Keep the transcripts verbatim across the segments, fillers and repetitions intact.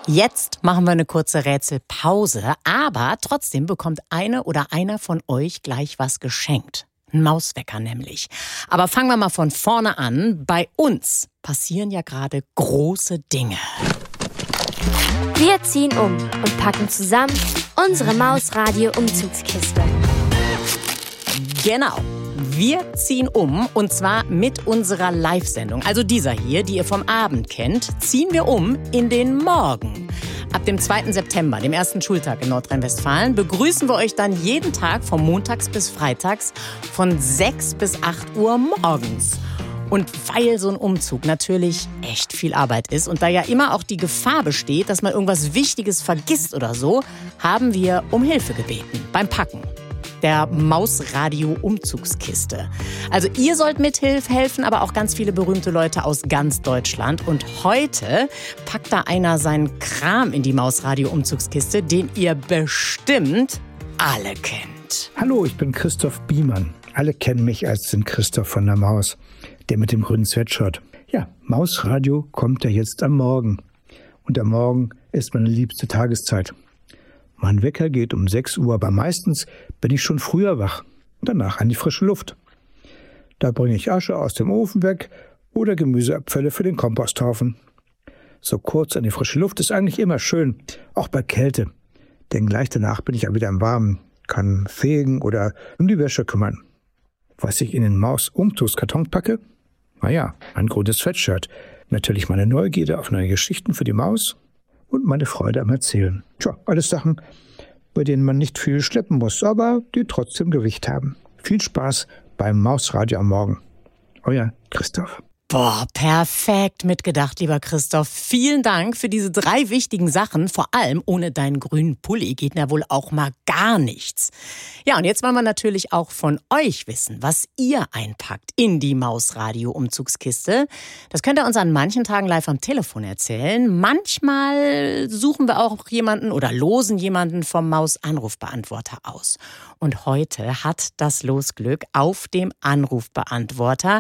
Jetzt machen wir eine kurze Rätselpause, aber trotzdem bekommt eine oder einer von euch gleich was geschenkt. Ein Mauswecker nämlich. Aber fangen wir mal von vorne an. Bei uns passieren ja gerade große Dinge. Wir ziehen um und packen zusammen unsere Mausradio-Umzugskiste. Genau. Wir ziehen um, und zwar mit unserer Live-Sendung, also dieser hier, die ihr vom Abend kennt, ziehen wir um in den Morgen. Ab dem zweiten September, dem ersten Schultag in Nordrhein-Westfalen, begrüßen wir euch dann jeden Tag von montags bis freitags von sechs bis acht Uhr morgens. Und weil so ein Umzug natürlich echt viel Arbeit ist und da ja immer auch die Gefahr besteht, dass man irgendwas Wichtiges vergisst oder so, haben wir um Hilfe gebeten beim Packen der Mausradio-Umzugskiste. Also ihr sollt mithelfen, aber auch ganz viele berühmte Leute aus ganz Deutschland. Und heute packt da einer seinen Kram in die Mausradio-Umzugskiste, den ihr bestimmt alle kennt. Hallo, ich bin Christoph Biemann. Alle kennen mich als den Christoph von der Maus, der mit dem grünen Sweatshirt. Ja, Mausradio kommt ja jetzt am Morgen. Und am Morgen ist meine liebste Tageszeit. Mein Wecker geht um sechs Uhr, aber meistens bin ich schon früher wach. Danach an die frische Luft. Da bringe ich Asche aus dem Ofen weg oder Gemüseabfälle für den Komposthaufen. So kurz an die frische Luft ist eigentlich immer schön, auch bei Kälte. Denn gleich danach bin ich ja wieder im Warmen, kann fegen oder um die Wäsche kümmern. Was ich in den Maus-Umzugskarton packe? Naja, ein grünes Sweatshirt. Natürlich meine Neugierde auf neue Geschichten für die Maus. Und meine Freude am Erzählen. Tja, alles Sachen, bei denen man nicht viel schleppen muss, aber die trotzdem Gewicht haben. Viel Spaß beim Mausradio am Morgen. Euer Christoph. Boah, perfekt mitgedacht, lieber Christoph. Vielen Dank für diese drei wichtigen Sachen. Vor allem ohne deinen grünen Pulli geht ja wohl auch mal gar nichts. Ja, und jetzt wollen wir natürlich auch von euch wissen, was ihr einpackt in die Mausradio-Umzugskiste. Das könnt ihr uns an manchen Tagen live am Telefon erzählen. Manchmal suchen wir auch jemanden oder losen jemanden vom Maus-Anrufbeantworter aus. Und heute hat das Losglück auf dem Anrufbeantworter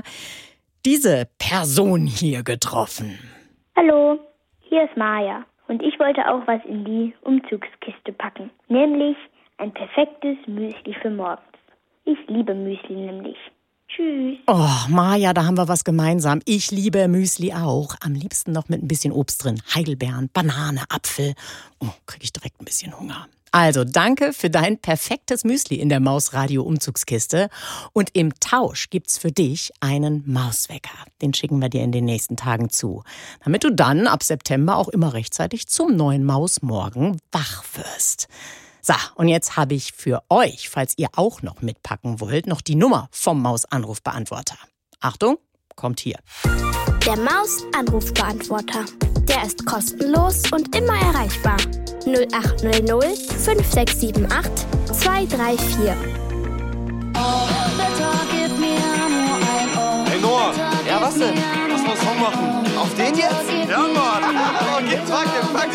diese Person hier getroffen. Hallo, hier ist Maja und ich wollte auch was in die Umzugskiste packen, nämlich ein perfektes Müsli für morgens. Ich liebe Müsli nämlich. Tschüss. Oh, Maja, da haben wir was gemeinsam. Ich liebe Müsli auch. Am liebsten noch mit ein bisschen Obst drin. Heidelbeeren, Banane, Apfel. Oh, kriege ich direkt ein bisschen Hunger. Also, danke für dein perfektes Müsli in der Mausradio-Umzugskiste. Und im Tausch gibt's für dich einen Mauswecker. Den schicken wir dir in den nächsten Tagen zu. Damit du dann ab September auch immer rechtzeitig zum neuen Mausmorgen wach wirst. So, und jetzt habe ich für euch, falls ihr auch noch mitpacken wollt, noch die Nummer vom Maus-Anrufbeantworter. Achtung, kommt hier. Der Maus-Anrufbeantworter. Der ist kostenlos und immer erreichbar. null acht null null fünf sechs sieben acht zwei drei vier.